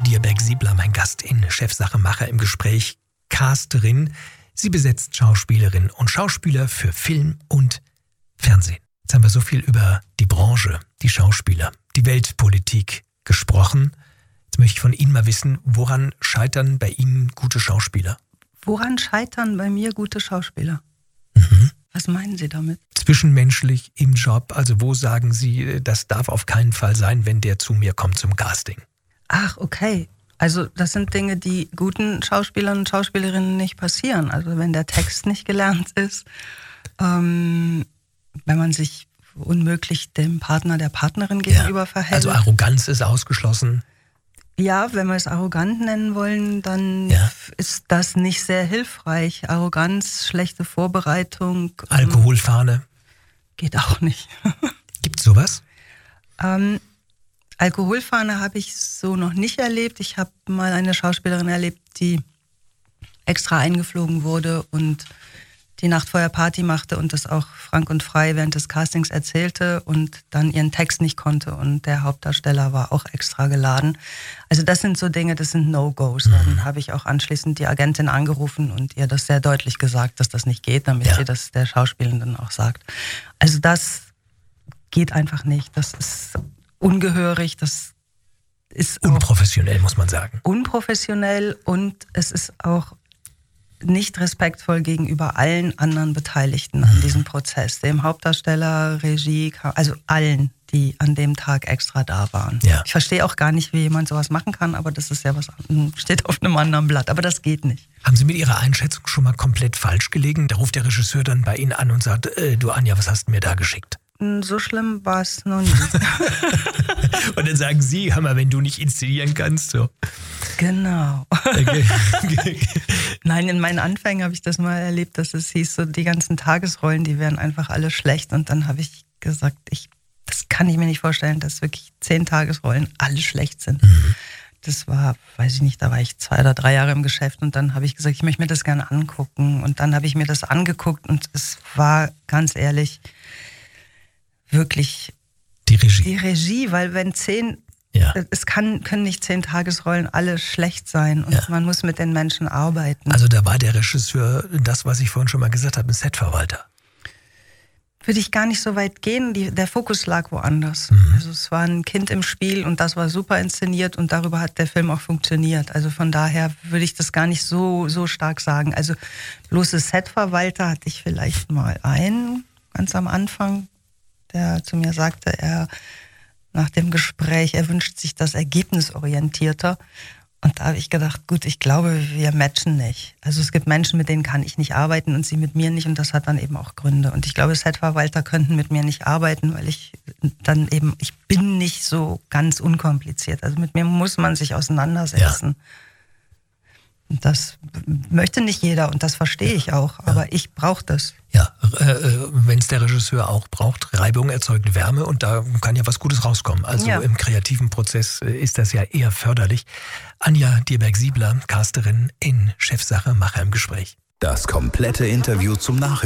Dierberg-Siebler, mein Gast in Chefsache Macher im Gespräch. Casterin. Sie besetzt Schauspielerinnen und Schauspieler für Film und Fernsehen. Jetzt haben wir so viel über die Branche, die Schauspieler, die Weltpolitik gesprochen. Jetzt möchte ich von Ihnen mal wissen, woran scheitern bei Ihnen gute Schauspieler? Woran scheitern bei mir gute Schauspieler? Was meinen Sie damit? Zwischenmenschlich im Job, also wo sagen Sie, das darf auf keinen Fall sein, wenn der zu mir kommt zum Casting? Ach, okay. Also das sind Dinge, die guten Schauspielern und Schauspielerinnen nicht passieren. Also wenn der Text nicht gelernt ist, wenn man sich unmöglich dem Partner, der Partnerin gegenüber verhält. Also Arroganz ist ausgeschlossen. Ja, wenn wir es arrogant nennen wollen, dann ist das nicht sehr hilfreich. Arroganz, schlechte Vorbereitung. Alkoholfahne. Geht auch nicht. Gibt's sowas? Alkoholfahne habe ich so noch nicht erlebt. Ich habe mal eine Schauspielerin erlebt, die extra eingeflogen wurde und die Nacht vorher Party machte und das auch frank und frei während des Castings erzählte und dann ihren Text nicht konnte und der Hauptdarsteller war auch extra geladen. Also das sind so Dinge, das sind No-Gos. Dann habe ich auch anschließend die Agentin angerufen und ihr das sehr deutlich gesagt, dass das nicht geht, damit sie das der Schauspielenden auch sagt. Also das geht einfach nicht. Das ist ungehörig, das ist unprofessionell, muss man sagen. Unprofessionell und es ist auch nicht respektvoll gegenüber allen anderen Beteiligten an diesem Prozess. Dem Hauptdarsteller, Regie, also allen, die an dem Tag extra da waren. Ja. Ich verstehe auch gar nicht, wie jemand sowas machen kann, aber das ist ja was, steht auf einem anderen Blatt. Aber das geht nicht. Haben Sie mit Ihrer Einschätzung schon mal komplett falsch gelegen? Da ruft der Regisseur dann bei Ihnen an und sagt, du Anja, was hast du mir da geschickt? So schlimm war es noch nie. Und dann sagen Sie, hör mal, wenn du nicht inszenieren kannst, so. Genau. Okay. Nein, in meinen Anfängen habe ich das mal erlebt, dass es hieß, so die ganzen Tagesrollen, die wären einfach alle schlecht. Und dann habe ich gesagt, das kann ich mir nicht vorstellen, dass wirklich 10 Tagesrollen alle schlecht sind. Das war, weiß ich nicht, da war ich 2 oder 3 Jahre im Geschäft und dann habe ich gesagt, ich möchte mir das gerne angucken. Und dann habe ich mir das angeguckt und es war, ganz ehrlich, wirklich die Regie. Die Regie, weil wenn 10, können nicht 10 Tagesrollen alle schlecht sein und man muss mit den Menschen arbeiten. Also da war der Regisseur, das, was ich vorhin schon mal gesagt habe, ein Setverwalter. Würde ich gar nicht so weit gehen, der Fokus lag woanders. Also es war ein Kind im Spiel und das war super inszeniert und darüber hat der Film auch funktioniert. Also von daher würde ich das gar nicht so stark sagen. Also bloße Setverwalter hatte ich vielleicht mal ganz am Anfang, der zu mir sagte, nach dem Gespräch, er wünscht sich das ergebnisorientierter. Und da habe ich gedacht, gut, ich glaube, wir matchen nicht. Also es gibt Menschen, mit denen kann ich nicht arbeiten und sie mit mir nicht und das hat dann eben auch Gründe. Und ich glaube, Setverwalter könnten mit mir nicht arbeiten, weil ich bin nicht so ganz unkompliziert. Also mit mir muss man sich auseinandersetzen. Und das möchte nicht jeder und das verstehe ich auch, aber ich brauche das. Ja, wenn es der Regisseur auch braucht, Reibung erzeugt Wärme und da kann ja was Gutes rauskommen. Also im kreativen Prozess ist das ja eher förderlich. Anja Dierberg-Siebler, Casterin in Chefsache Macher im Gespräch. Das komplette Interview zum Nachhören